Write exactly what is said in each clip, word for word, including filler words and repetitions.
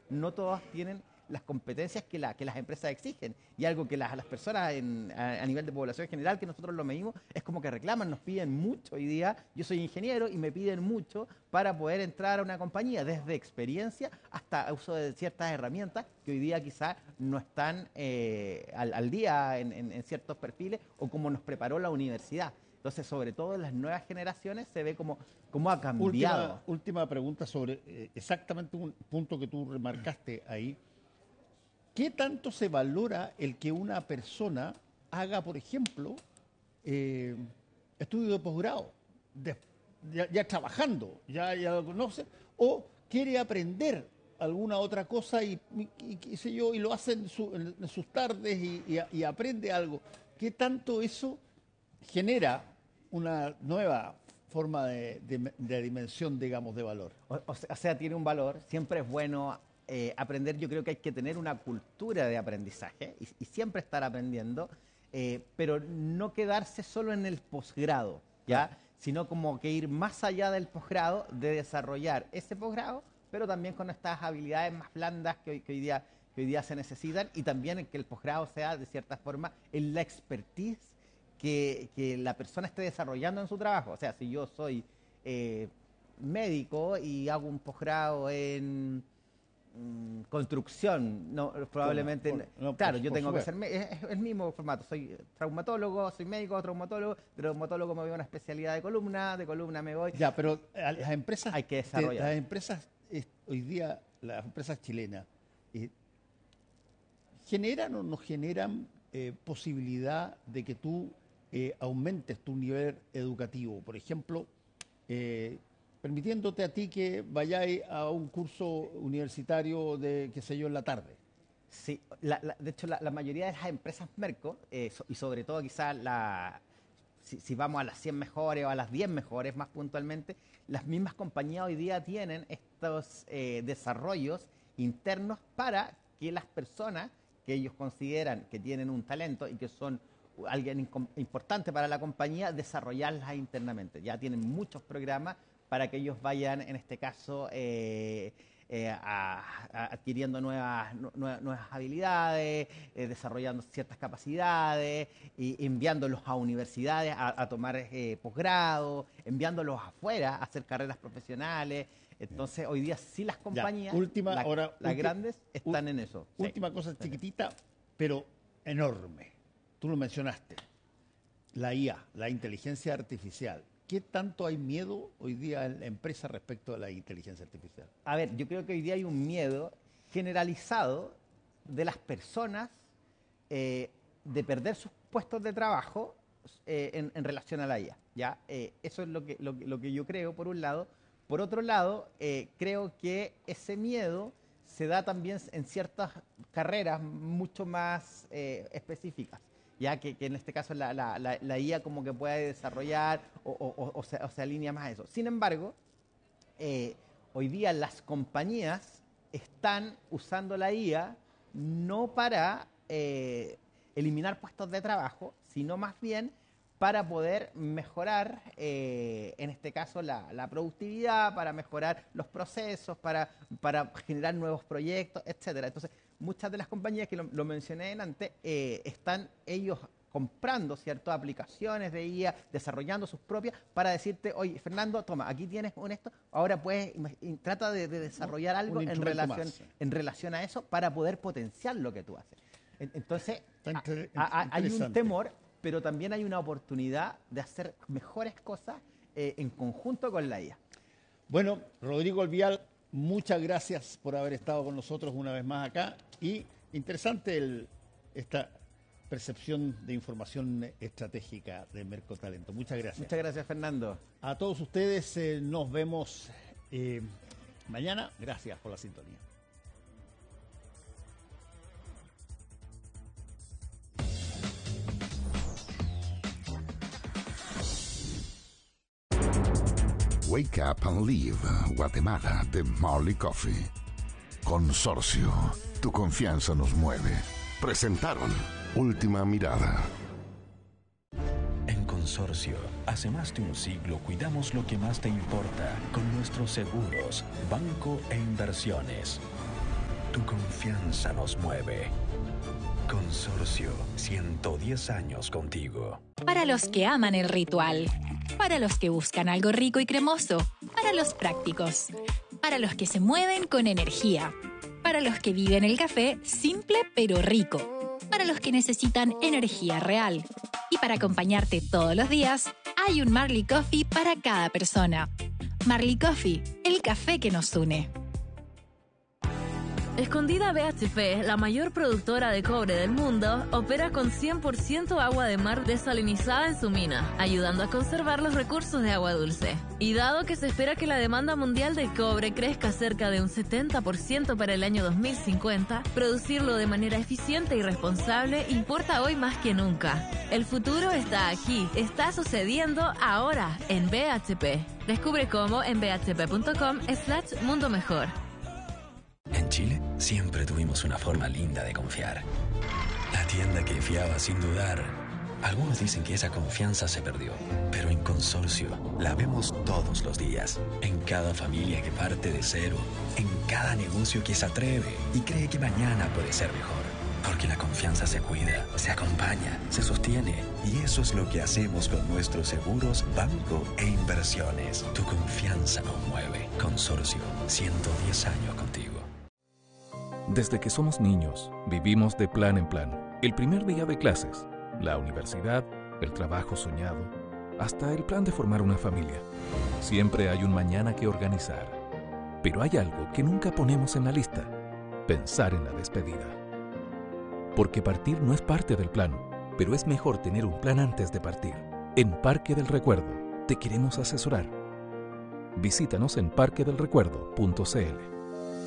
no todas tienen las competencias que, la, que las empresas exigen. Y algo que las, las personas en, a, a nivel de población general, que nosotros lo medimos, es como que reclaman, nos piden mucho hoy día. Yo soy ingeniero y me piden mucho para poder entrar a una compañía, desde experiencia hasta uso de ciertas herramientas que hoy día quizás no están eh, al, al día en, en, en ciertos perfiles o como nos preparó la universidad. Entonces, sobre todo en las nuevas generaciones, se ve como, como ha cambiado. Última, última pregunta sobre eh, exactamente un punto que tú remarcaste ahí. ¿Qué tanto se valora el que una persona haga, por ejemplo, eh, estudio de posgrado, de- ya, ya trabajando, ya, ya lo conoce, o quiere aprender alguna otra cosa y, y- y qué sé yo, y lo hace en, su- en sus tardes y, y- y aprende algo? ¿Qué tanto eso genera una nueva forma de, de- de dimensión, digamos, de valor? O, o sea, o sea, tiene un valor, siempre es bueno eh, aprender. Yo creo que hay que tener una cultura de aprendizaje y, y siempre estar aprendiendo, eh, pero no quedarse solo en el posgrado, ¿ya? Claro. Sino como que ir más allá del posgrado, de desarrollar ese posgrado, pero también con estas habilidades más blandas que hoy, que hoy día, que hoy día se necesitan, y también que el posgrado sea, de cierta forma, en la expertise que, que la persona esté desarrollando en su trabajo. O sea, si yo soy eh, médico y hago un posgrado en mm, construcción, no, probablemente, por- no, claro, por- yo por tengo que supuesto. ser, me- es, es el mismo formato, soy traumatólogo, soy médico, traumatólogo, de traumatólogo me voy a una especialidad de columna, de columna me voy, Ya, pero a las empresas, hay que te- desarrollar. las empresas eh, hoy día, las empresas chilenas, eh, ¿generan o no generan eh, posibilidad de que tú eh, aumentes tu nivel educativo? Por ejemplo, eh, permitiéndote a ti que vayáis a un curso universitario de, qué sé yo, en la tarde. Sí, la- la- de hecho la, la mayoría de las empresas Merco, eh, so- y sobre todo quizás la, si, si vamos a las cien mejores o a las diez mejores más puntualmente, las mismas compañías hoy día tienen estos eh, desarrollos internos para que las personas que ellos consideran que tienen un talento y que son alguien incom- importante para la compañía, desarrollarlas internamente. Ya tienen muchos programas para que ellos vayan, en este caso, eh, eh, a- a- adquiriendo nuevas, nu- nue- nuevas habilidades, eh, desarrollando ciertas capacidades, y enviándolos a universidades a, a tomar eh, posgrado, enviándolos afuera a hacer carreras profesionales. Entonces, hoy día sí las Ya, compañías, última, la- ahora, las ulti- grandes, ul- están en eso. Sí. última cosa chiquitita, pero enorme. Tú lo mencionaste, la I A, la inteligencia artificial. ¿Qué tanto hay miedo hoy día en la empresa respecto a la inteligencia artificial? A ver, yo creo que hoy día hay un miedo generalizado de las personas eh, de perder sus puestos de trabajo eh, en, en relación a la I A. ¿Ya? Eh, eso es lo que, lo, que- lo que yo creo, por un lado. Por otro lado, eh, creo que ese miedo se da también en ciertas carreras mucho más eh, específicas, ya que, que en este caso la, la- la- la I A como que puede desarrollar o, o- o- o se, o se alinea más a eso. Sin embargo, eh, hoy día las compañías están usando la I A no para eh, eliminar puestos de trabajo, sino más bien para poder mejorar, eh, en este caso, la, la productividad, para mejorar los procesos, para, para generar nuevos proyectos, etcétera. Entonces, muchas de las compañías que lo, lo mencioné antes, eh, están ellos comprando ciertas aplicaciones de I A, desarrollando sus propias, para decirte, oye, Fernando, toma, aquí tienes un esto, ahora puedes, ima- y trata de, de desarrollar Un algo en instrumento relación, más. en relación a eso para poder potenciar lo que tú haces. En- Entonces, Está inter- a- a- hay un interesante. temor, pero también hay una oportunidad de hacer mejores cosas eh, en conjunto con la I A. Bueno, Rodrigo Alvial, muchas gracias por haber estado con nosotros una vez más acá. Y interesante el- esta percepción de información estratégica de Mercotalento. Muchas gracias. Muchas gracias, Fernando. A todos ustedes eh, nos vemos eh, mañana. Gracias por la sintonía. Wake Up and Live, Guatemala, de Marley Coffee. Consorcio, tu confianza nos mueve. Presentaron Última Mirada. En Consorcio, hace más de un siglo cuidamos lo que más te importa con nuestros seguros, banco e inversiones. Tu confianza nos mueve. Consorcio, ciento diez años contigo. Para los que aman el ritual. Para los que buscan algo rico y cremoso. Para los prácticos. Para los que se mueven con energía. Para los que viven el café simple pero rico. Para los que necesitan energía real. Y para acompañarte todos los días, hay un Marley Coffee para cada persona. Marley Coffee, el café que nos une. Escondida B H P, la mayor productora de cobre del mundo, opera con cien por ciento agua de mar desalinizada en su mina, ayudando a conservar los recursos de agua dulce. Y dado que se espera que la demanda mundial de cobre crezca cerca de un setenta por ciento para el año dos mil cincuenta, producirlo de manera eficiente y responsable importa hoy más que nunca. El futuro está aquí, está sucediendo ahora en B H P. Descubre cómo en bhp.com slash mundo mejor. En Chile siempre tuvimos una forma linda de confiar. La tienda que fiaba sin dudar. Algunos dicen que esa confianza se perdió, pero en Consorcio la vemos todos los días. En cada familia que parte de cero, en cada negocio que se atreve y cree que mañana puede ser mejor. Porque la confianza se cuida, se acompaña, se sostiene. Y eso es lo que hacemos con nuestros seguros, banco e inversiones. Tu confianza nos mueve. Consorcio, ciento diez años contigo. Desde que somos niños, vivimos de plan en plan. El primer día de clases, la universidad, el trabajo soñado, hasta el plan de formar una familia. Siempre hay un mañana que organizar. Pero hay algo que nunca ponemos en la lista: pensar en la despedida. Porque partir no es parte del plan, pero es mejor tener un plan antes de partir. En Parque del Recuerdo te queremos asesorar. Visítanos en parque del recuerdo punto c l.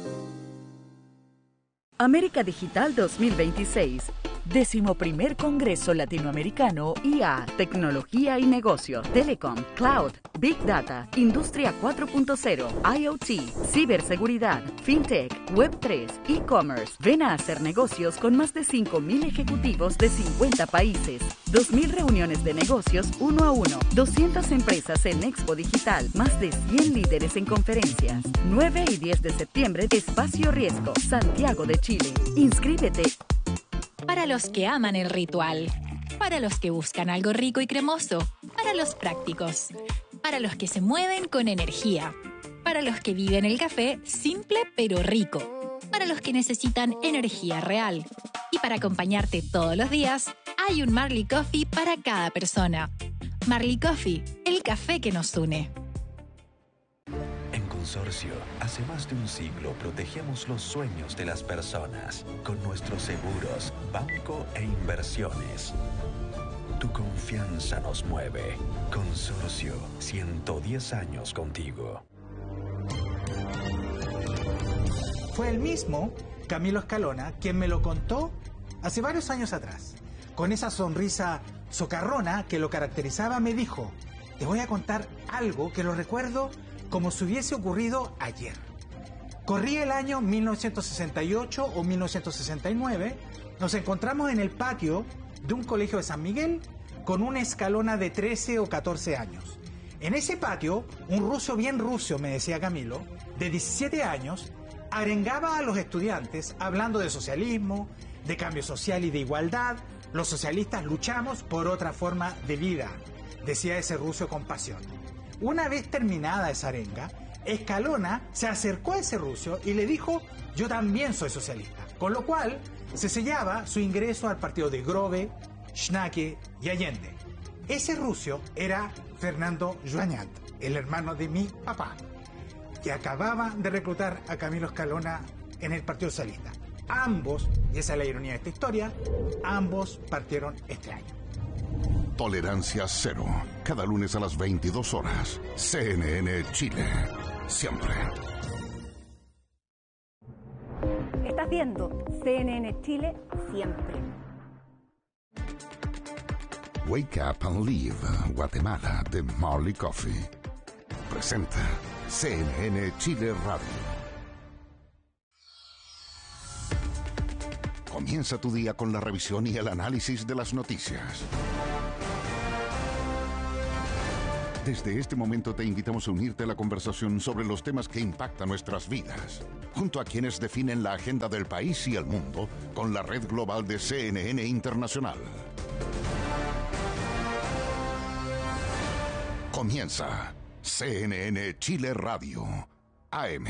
América Digital dos mil veintiséis, décimo primer Congreso Latinoamericano I A, Tecnología y Negocios, Telecom, Cloud, Big Data, Industria cuatro punto cero, IoT, Ciberseguridad, FinTech, Web tres, E-Commerce. Ven a hacer negocios con más de cinco mil ejecutivos de cincuenta países, dos mil reuniones de negocios uno a uno, doscientas empresas en Expo Digital, más de cien líderes en conferencias. nueve y diez de septiembre, Espacio Riesgo, Santiago de Chile. Inscríbete. Para los que aman el ritual. Para los que buscan algo rico y cremoso. Para los prácticos. Para los que se mueven con energía. Para los que viven el café simple pero rico. Para los que necesitan energía real. Y para acompañarte todos los días, hay un Marley Coffee para cada persona. Marley Coffee, el café que nos une. En Consorcio, hace más de un siglo protegemos los sueños de las personas con nuestros seguros, banco e inversiones. Tu confianza nos mueve. Consorcio, ciento diez años contigo. Fue el mismo Camilo Escalona quien me lo contó hace varios años atrás. Con esa sonrisa socarrona que lo caracterizaba, me dijo: te voy a contar algo que lo recuerdo como si hubiese ocurrido ayer. Corría el año mil novecientos sesenta y ocho o mil novecientos sesenta y nueve. Nos encontramos en el patio de un colegio de San Miguel con una Escalona de trece o catorce años. En ese patio, un ruso bien ruso, me decía Camilo, de diecisiete años, arengaba a los estudiantes hablando de socialismo, de cambio social y de igualdad. Los socialistas luchamos por otra forma de vida, decía ese ruso con pasión. Una vez terminada esa arenga, Escalona se acercó a ese ruso y le dijo: yo también soy socialista, con lo cual se sellaba su ingreso al partido de Grove, Schnake y Allende. Ese ruso era Fernando Joañat, el hermano de mi papá, que acababa de reclutar a Camilo Escalona en el Partido Socialista. Ambos, y esa es la ironía de esta historia, ambos partieron este año. Tolerancia cero. Cada lunes a las veintidós horas. C N N Chile. Siempre. Estás viendo C N N Chile siempre. Wake Up and Live, Guatemala, de Marley Coffee. Presenta C N N Chile Radio. Comienza tu día con la revisión y el análisis de las noticias. Desde este momento te invitamos a unirte a la conversación sobre los temas que impactan nuestras vidas, junto a quienes definen la agenda del país y el mundo, con la red global de C N N Internacional. Comienza C N N Chile Radio, A M.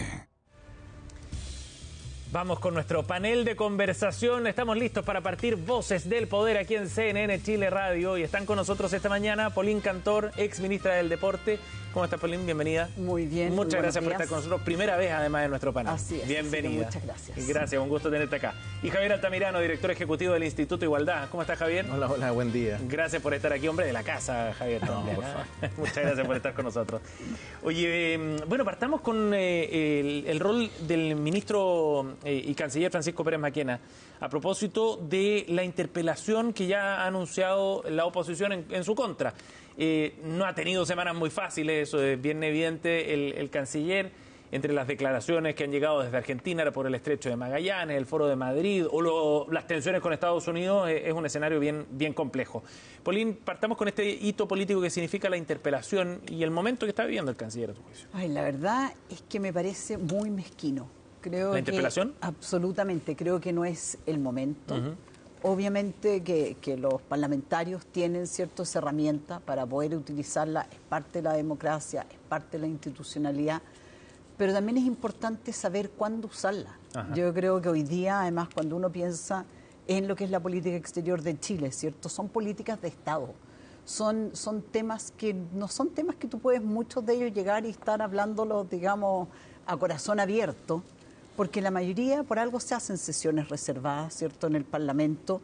Vamos con nuestro panel de conversación. Estamos listos para partir Voces del Poder aquí en C N N Chile Radio. Y están con nosotros esta mañana Pauline Cantor, ex ministra del Deporte. ¿Cómo estás, Pauline? Bienvenida. Muy bien. Muchas muy gracias por estar con nosotros. Primera vez, además, en nuestro panel. Así es. Bienvenida. Así que muchas gracias. Gracias, un gusto tenerte acá. Y Javier Altamirano, director ejecutivo del Instituto Igualdad. ¿Cómo estás, Javier? Hola, hola, buen día. Gracias por estar aquí, hombre de la casa, Javier. No, también, por ¿eh? favor. Muchas gracias por estar con nosotros. Oye, eh, bueno, partamos con eh, el, el rol del ministro eh, y canciller Francisco Pérez Maquena a propósito de la interpelación que ya ha anunciado la oposición en, en su contra. Eh, no ha tenido semanas muy fáciles, eso es bien evidente. El, el canciller, entre las declaraciones que han llegado desde Argentina por el Estrecho de Magallanes, el Foro de Madrid o lo, las tensiones con Estados Unidos, eh, es un escenario bien, bien complejo. Pauline, partamos con este hito político que significa la interpelación y el momento que está viviendo el canciller, a tu juicio. Ay, la verdad es que me parece muy mezquino. Creo ¿La interpelación? Que, absolutamente, creo que no es el momento. Uh-huh. Obviamente que, que los parlamentarios tienen ciertas herramientas para poder utilizarla, es parte de la democracia, es parte de la institucionalidad, pero también es importante saber cuándo usarla. Ajá. Yo creo que hoy día, además, cuando uno piensa en lo que es la política exterior de Chile, ¿cierto? Son políticas de Estado, son, son temas que no son temas que tú puedes, muchos de ellos, llegar y estar hablándolos, digamos, a corazón abierto, porque la mayoría, por algo se hacen sesiones reservadas, ¿cierto?, en el Parlamento.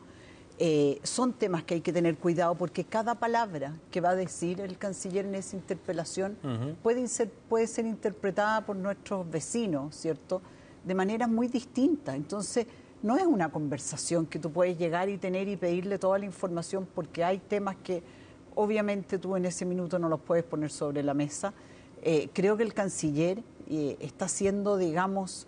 Eh, son temas que hay que tener cuidado porque cada palabra que va a decir el canciller en esa interpelación uh-huh. puede ser, puede ser interpretada por nuestros vecinos, ¿cierto?, de manera muy distinta. Entonces, no es una conversación que tú puedes llegar y tener y pedirle toda la información porque hay temas que obviamente tú en ese minuto no los puedes poner sobre la mesa. Eh, creo que el canciller eh, está haciendo, digamos,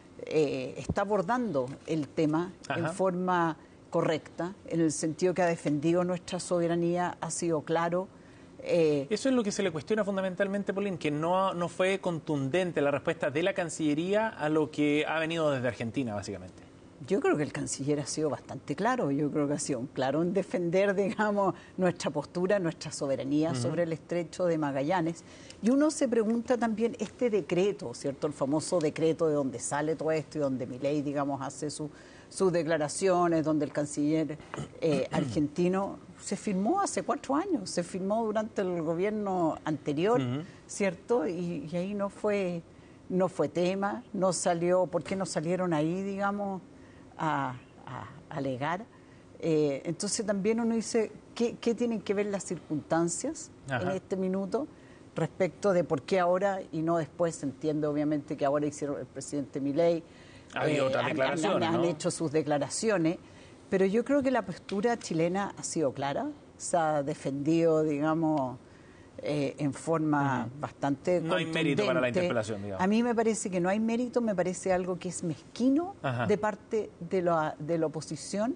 eh, está abordando el tema Ajá. en forma correcta, en el sentido que ha defendido nuestra soberanía, ha sido claro. Eh, Eso es lo que se le cuestiona fundamentalmente, Pauline, que no, no fue contundente la respuesta de la Cancillería a lo que ha venido desde Argentina, básicamente. Yo creo que el canciller ha sido bastante claro, yo creo que ha sido claro en defender, digamos, nuestra postura, nuestra soberanía uh-huh. sobre el Estrecho de Magallanes. Y uno se pregunta también este decreto, ¿cierto? El famoso decreto de donde sale todo esto y donde Milei, digamos, hace su, sus declaraciones, donde el canciller eh, argentino se firmó hace cuatro años, se firmó durante el gobierno anterior, uh-huh. ¿cierto? Y, y ahí no fue, no fue tema, no salió, ¿por qué no salieron ahí, digamos, A, a, a alegar? Eh, entonces también uno dice, ¿qué, qué tienen que ver las circunstancias Ajá. en este minuto respecto de por qué ahora y no después? Se entiende obviamente que ahora hicieron el presidente Milei, ha eh, otras declaraciones, han, han, ¿no? han hecho sus declaraciones, pero yo creo que la postura chilena ha sido clara, se ha defendido, digamos, Eh, en forma uh-huh. bastante no hay mérito para la interpelación, digamos. A mí me parece que no hay mérito, me parece algo que es mezquino Ajá. de parte de la, de la oposición,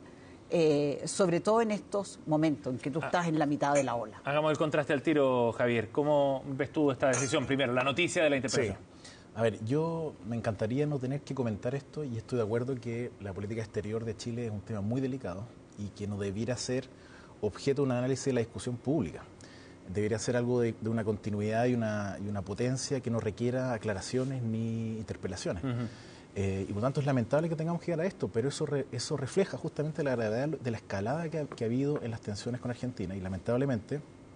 eh, sobre todo en estos momentos en que tú ah. estás en la mitad de la ola. Hagamos el contraste al tiro, Javier. ¿Cómo ves tú esta decisión? Primero, la noticia de la interpelación. Sí. A ver, yo me encantaría no tener que comentar esto y estoy de acuerdo que la política exterior de Chile es un tema muy delicado y que no debiera ser objeto de un análisis de la discusión pública. Debería ser algo de, de una continuidad y una, y una potencia que no requiera aclaraciones ni interpelaciones. Uh-huh. Eh, y por tanto es lamentable que tengamos que llegar a esto, pero eso, re, eso refleja justamente la gravedad de la escalada que ha, que ha habido en las tensiones con Argentina. Y lamentablemente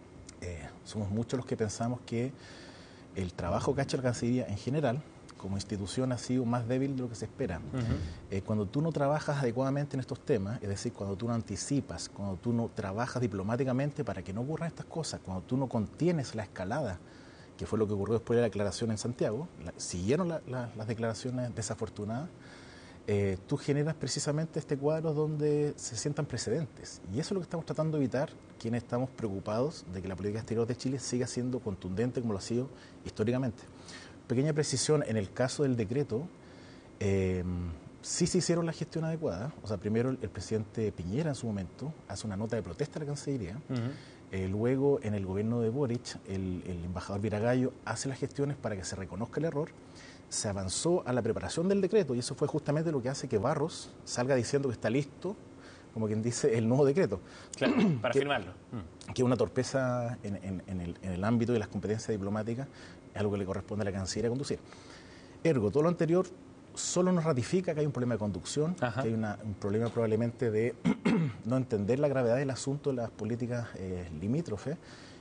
eh, somos muchos los que pensamos que el trabajo que ha hecho la Cancillería en general, como institución, ha sido más débil de lo que se espera. Uh-huh. Eh, cuando tú no trabajas adecuadamente en estos temas, es decir, cuando tú no anticipas, cuando tú no trabajas diplomáticamente para que no ocurran estas cosas, cuando tú no contienes la escalada, que fue lo que ocurrió después de la declaración en Santiago, la, siguieron la, la, las declaraciones desafortunadas, eh, tú generas precisamente este cuadro donde se sientan precedentes. Y eso es lo que estamos tratando de evitar, quienes estamos preocupados de que la política exterior de Chile siga siendo contundente como lo ha sido históricamente. Pequeña precisión, en el caso del decreto, eh, sí se hicieron la gestión adecuada. O sea, primero el, el presidente Piñera en su momento hace una nota de protesta a la Cancillería, uh-huh. Eh, luego, en el gobierno de Boric, el, el embajador Viragallo hace las gestiones para que se reconozca el error. Se avanzó a la preparación del decreto y eso fue justamente lo que hace que Barros salga diciendo que está listo, como quien dice, el nuevo decreto. Claro, para que, firmarlo. Que es una torpeza en, en, en, el, en el ámbito de las competencias diplomáticas, es algo que le corresponde a la Cancillería conducir. Ergo, todo lo anterior solo nos ratifica que hay un problema de conducción, Ajá. que hay una, un problema probablemente de no entender la gravedad del asunto de las políticas eh, limítrofes.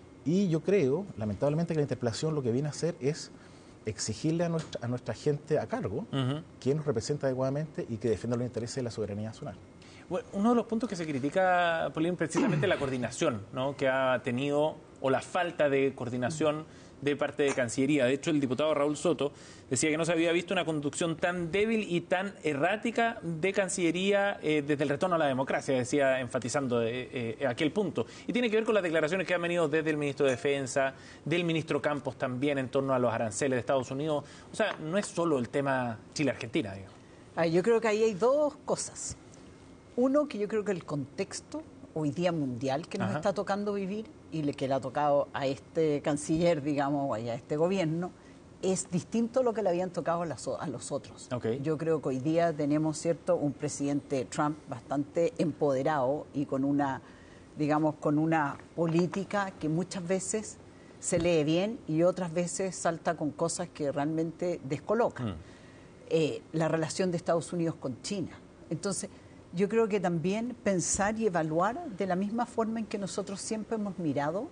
Y yo creo, lamentablemente, que la interpelación lo que viene a hacer es exigirle a nuestra, a nuestra gente a cargo uh-huh. que nos representa adecuadamente y que defienda los intereses de la soberanía nacional. Bueno, uno de los puntos que se critica, Paulín, precisamente la coordinación, ¿no?, que ha tenido, o la falta de coordinación de parte de Cancillería. De hecho, el diputado Raúl Soto decía que no se había visto una conducción tan débil y tan errática de Cancillería eh, desde el retorno a la democracia, decía, enfatizando eh, eh, aquel punto. Y tiene que ver con las declaraciones que han venido desde el ministro de Defensa, del ministro Campos también en torno a los aranceles de Estados Unidos. O sea, no es solo el tema Chile-Argentina, digamos. Ah, yo creo que ahí hay dos cosas. Uno, que yo creo que el contexto hoy día mundial que nos Ajá. está tocando vivir y le, que le ha tocado a este canciller, digamos, o a este gobierno, es distinto a lo que le habían tocado a, las, a los otros. Okay. Yo creo que hoy día tenemos, cierto, un presidente Trump bastante empoderado y con una, digamos, con una política que muchas veces se lee bien y otras veces salta con cosas que realmente descolocan. Mm. Eh, la relación de Estados Unidos con China. Entonces, yo creo que también pensar y evaluar de la misma forma en que nosotros siempre hemos mirado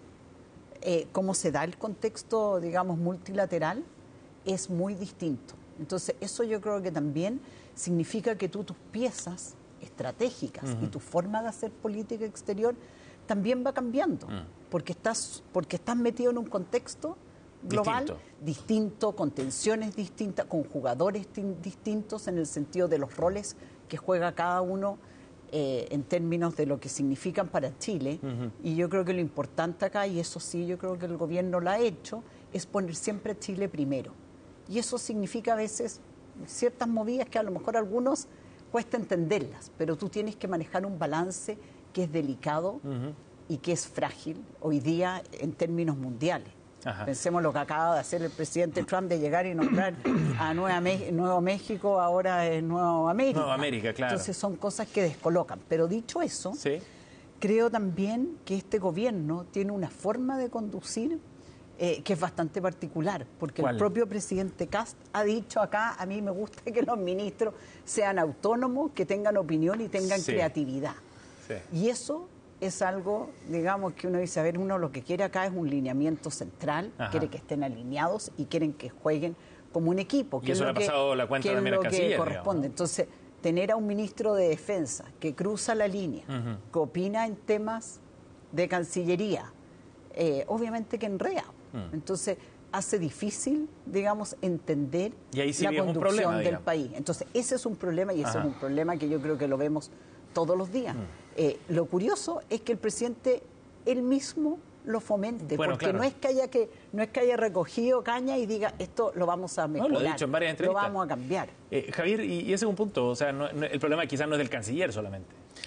eh, cómo se da el contexto, digamos, multilateral, es muy distinto. Entonces, eso yo creo que también significa que tú tus piezas estratégicas uh-huh. y tu forma de hacer política exterior también va cambiando, uh-huh. porque estás, porque estás metido en un contexto global distinto, distinto con tensiones distintas, con jugadores distintos en el sentido de los roles que juega cada uno eh, en términos de lo que significan para Chile. Uh-huh. Y yo creo que lo importante acá, y eso sí yo creo que el gobierno lo ha hecho, es poner siempre a Chile primero. Y eso significa a veces ciertas movidas que a lo mejor a algunos cuesta entenderlas, pero tú tienes que manejar un balance que es delicado uh-huh. y que es frágil hoy día en términos mundiales. Ajá. Pensemos lo que acaba de hacer el presidente Trump de llegar y nombrar a Nueva Me- Nuevo México, ahora es Nuevo América. Nueva América, claro. Entonces son cosas que descolocan. Pero dicho eso, ¿sí? creo también que este gobierno tiene una forma de conducir eh, que es bastante particular, porque ¿Cuál? El propio presidente Kast ha dicho acá, a mí me gusta que los ministros sean autónomos, que tengan opinión y tengan sí. creatividad. Sí. Y eso es algo, digamos, que uno dice, a ver, uno lo que quiere acá es un lineamiento central, Ajá. quiere que estén alineados y quieren que jueguen como un equipo. Y eso le ha pasado la cuenta también al canciller, que corresponde. Digamos. Entonces, tener a un ministro de Defensa que cruza la línea, uh-huh. que opina en temas de Cancillería, eh, obviamente que enrea. Uh-huh. Entonces, hace difícil, digamos, entender y ahí sí la conducción problema, del digamos. país. Entonces, ese es un problema y ese Ajá. es un problema que yo creo que lo vemos todos los días. Uh-huh. Eh, lo curioso es que el presidente él mismo lo fomente, bueno, porque claro. no es que haya que no es que haya recogido caña y diga esto lo vamos a mejorar, no, lo, he dicho en varias entrevistas. Lo vamos a cambiar. Eh, Javier, y, y ese es un punto, o sea, no, no, el problema quizás no es del canciller solamente.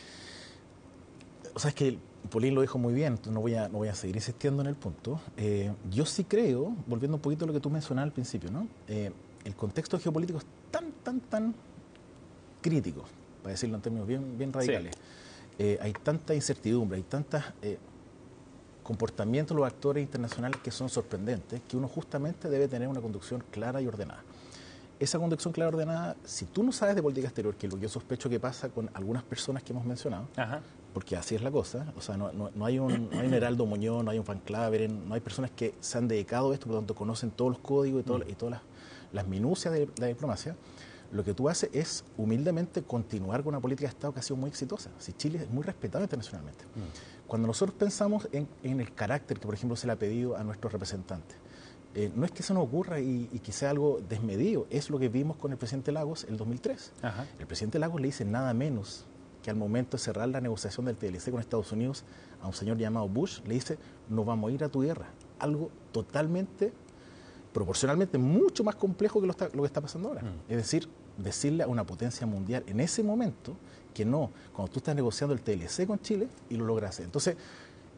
O sea, es que Paulín lo dijo muy bien, entonces no voy a, no voy a seguir insistiendo en el punto. Eh, yo sí creo, volviendo un poquito a lo que tú mencionabas al principio, ¿no? Eh, el contexto geopolítico es tan, tan, tan crítico, para decirlo en términos bien, bien radicales. Sí. Eh, hay tanta incertidumbre, hay tantos eh, comportamientos de los actores internacionales que son sorprendentes, que uno justamente debe tener una conducción clara y ordenada. Esa conducción clara y ordenada, si tú no sabes de política exterior, que es lo que yo sospecho que pasa con algunas personas que hemos mencionado, Ajá. porque así es la cosa, o sea, no, no, no, hay, un, no hay un Heraldo Muñoz, no hay un Van Claveren, no hay personas que se han dedicado a esto, por lo tanto conocen todos los códigos y, todo, mm. y todas las, las minucias de la diplomacia. Lo que tú haces es humildemente continuar con una política de Estado que ha sido muy exitosa. Si Chile es muy respetado internacionalmente. Mm. Cuando nosotros pensamos en, en el carácter que, por ejemplo, se le ha pedido a nuestros representantes, eh, no es que eso nos ocurra y, y que sea algo desmedido, es lo que vimos con el presidente Lagos en el dos mil tres. Ajá. El presidente Lagos le dice nada menos que al momento de cerrar la negociación del T L C con Estados Unidos a un señor llamado Bush, le dice, no vamos a ir a tu guerra. Algo totalmente, proporcionalmente mucho más complejo que lo, está, lo que está pasando ahora. Mm. Es decir, decirle a una potencia mundial en ese momento que no, cuando tú estás negociando el T L C con Chile y lo logras hacer. Entonces,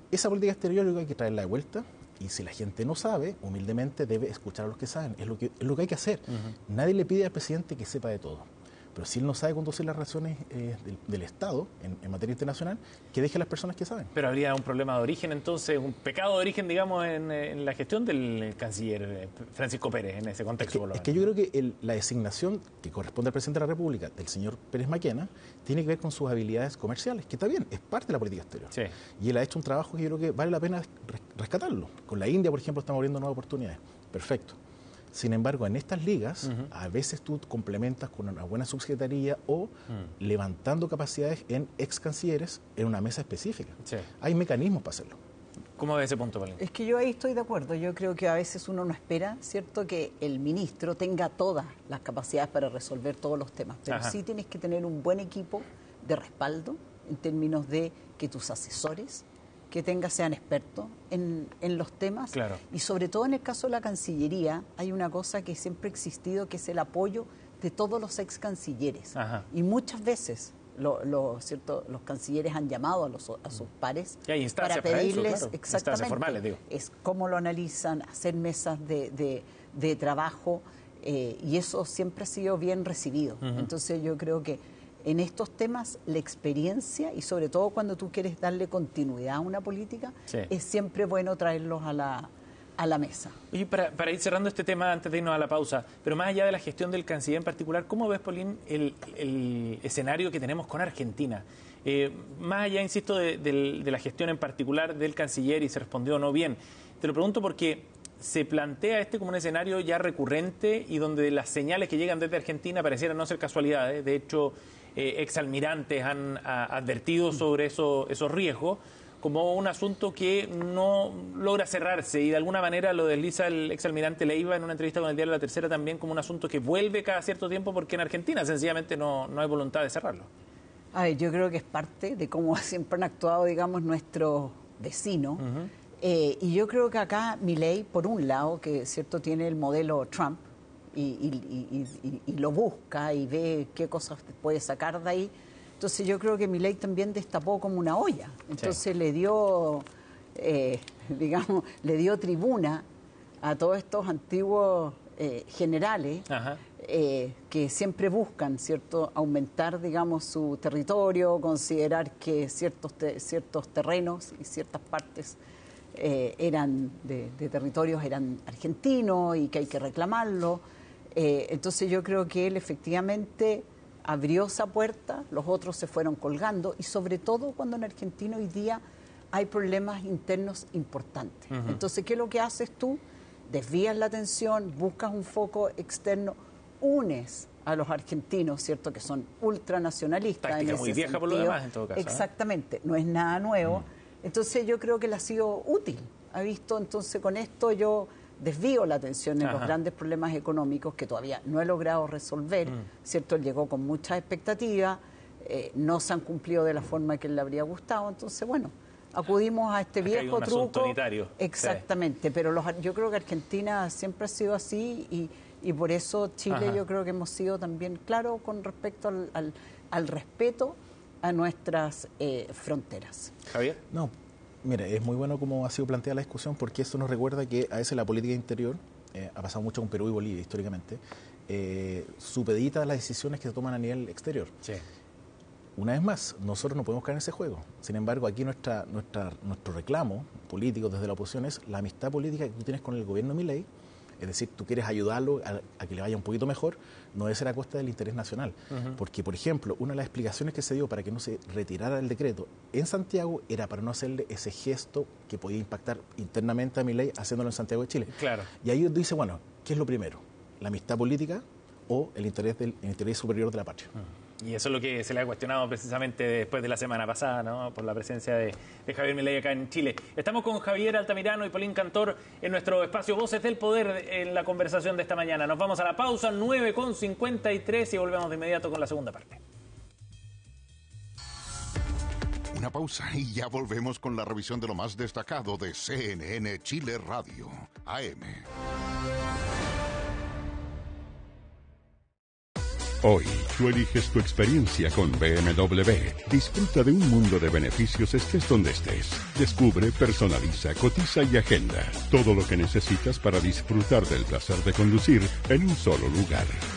esa política exterior yo creo que hay que traerla de vuelta. Y si la gente no sabe, humildemente debe escuchar a los que saben. Es lo que, es lo que hay que hacer. Uh-huh. Nadie le pide al presidente que sepa de todo. Pero si él no sabe conducir las relaciones eh, del, del Estado en, en materia internacional, que deje a las personas que saben. Pero habría un problema de origen, entonces, un pecado de origen, digamos, en, en la gestión del canciller Francisco Pérez en ese contexto. Es que, es que yo creo que el, la designación que corresponde al presidente de la República, del señor Pérez Maquena, tiene que ver con sus habilidades comerciales, que está bien, es parte de la política exterior. Sí. Y él ha hecho un trabajo que yo creo que vale la pena rescatarlo. Con la India, por ejemplo, estamos abriendo nuevas oportunidades. Perfecto. Sin embargo, en estas ligas, uh-huh. a veces tú complementas con una buena subsecretaría o uh-huh. levantando capacidades en ex cancilleres en una mesa específica. Sí. Hay mecanismos para hacerlo. ¿Cómo ve ese punto, Paulín? Es que yo ahí estoy de acuerdo. Yo creo que a veces uno no espera, ¿cierto?, que el ministro tenga todas las capacidades para resolver todos los temas. Pero Ajá. sí tienes que tener un buen equipo de respaldo en términos de que tus asesores que tengas sean expertos en, en los temas. Claro. Y sobre todo en el caso de la Cancillería hay una cosa que siempre ha existido, que es el apoyo de todos los ex cancilleres. Ajá. Y muchas veces lo, lo, ¿cierto? los cancilleres han llamado a, los, a sus pares para pedirles para eso, claro. exactamente formales, digo. Es cómo lo analizan, hacer mesas de, de, de trabajo, eh, y eso siempre ha sido bien recibido. Uh-huh. Entonces yo creo que en estos temas la experiencia, y sobre todo cuando tú quieres darle continuidad a una política, sí. es siempre bueno traerlos a la, a la mesa. Oye, para, para ir cerrando este tema antes de irnos a la pausa, pero más allá de la gestión del canciller en particular, ¿cómo ves, Paulín, el, el escenario que tenemos con Argentina? Eh, más allá, insisto, de, de, de la gestión en particular del canciller y se respondió o no bien. Te lo pregunto porque se plantea este como un escenario ya recurrente y donde las señales que llegan desde Argentina parecieran no ser casualidades. De hecho, eh, exalmirantes han a, advertido sobre eso, esos riesgos como un asunto que no logra cerrarse y de alguna manera lo desliza el exalmirante Leiva en una entrevista con el diario La Tercera también como un asunto que vuelve cada cierto tiempo porque en Argentina sencillamente no, no hay voluntad de cerrarlo. A ver, yo creo que es parte de cómo siempre han actuado, digamos, nuestros vecinos. Uh-huh. Eh, y yo creo que acá Milei, por un lado, que cierto tiene el modelo Trump y, y, y, y, y lo busca y ve qué cosas puede sacar de ahí. Entonces yo creo que Milei también destapó como una olla. Entonces sí. le dio, eh, digamos, le dio tribuna a todos estos antiguos eh, generales eh, que siempre buscan, cierto, aumentar, digamos, su territorio, considerar que ciertos te, ciertos terrenos y ciertas partes Eh, eran de, de territorios eran argentinos y que hay que reclamarlo. Eh, entonces yo creo que él efectivamente abrió esa puerta, los otros se fueron colgando y sobre todo cuando en Argentina hoy día hay problemas internos importantes. Uh-huh. Entonces, ¿qué es lo que haces tú? Desvías la atención, buscas un foco externo, unes a los argentinos, ¿cierto?, que son ultranacionalistas. Táctica muy vieja sentido. Por lo demás, en todo caso. Exactamente, ¿eh? No es nada nuevo. Uh-huh. Entonces yo creo que le ha sido útil. Ha visto, entonces con esto yo desvío la atención en Ajá. los grandes problemas económicos que todavía no he logrado resolver, mm. ¿cierto? Él llegó con muchas expectativas, eh, no se han cumplido de la forma que él le habría gustado, entonces bueno, acudimos a este Acá viejo hay un truco. Unitario. Exactamente, sí. pero los, yo creo que Argentina siempre ha sido así y, y por eso Chile Ajá. yo creo que hemos sido también claros con respecto al, al, al respeto a nuestras eh, fronteras. Javier. No, mira, es muy bueno como ha sido planteada la discusión porque esto nos recuerda que a veces la política interior, eh, ha pasado mucho con Perú y Bolivia históricamente, eh, supedita las decisiones que se toman a nivel exterior. Sí. Una vez más, nosotros no podemos caer en ese juego. Sin embargo, aquí nuestra, nuestra, nuestro reclamo político desde la oposición es la amistad política que tú tienes con el gobierno de Milei. Es decir, tú quieres ayudarlo a, a que le vaya un poquito mejor, no debe ser a costa del interés nacional. Uh-huh. Porque, por ejemplo, una de las explicaciones que se dio para que no se retirara el decreto en Santiago era para no hacerle ese gesto que podía impactar internamente a Milei haciéndolo en Santiago de Chile. Claro. Y ahí dice, bueno, ¿qué es lo primero? ¿La amistad política o el interés, del, el interés superior de la patria? Uh-huh. Y eso es lo que se le ha cuestionado precisamente después de la semana pasada, ¿no? Por la presencia de, de Javier Milei acá en Chile. Estamos con Javier Altamirano y Paulín Cantor en nuestro espacio Voces del Poder en la conversación de esta mañana. Nos vamos a la pausa, nueve con cincuenta y tres, y volvemos de inmediato con la segunda parte. Una pausa y ya volvemos con la revisión de lo más destacado de C N N Chile Radio, A M. Hoy, tú eliges tu experiencia con B M W. Disfruta de un mundo de beneficios estés donde estés. Descubre, personaliza, cotiza y agenda. Todo lo que necesitas para disfrutar del placer de conducir en un solo lugar.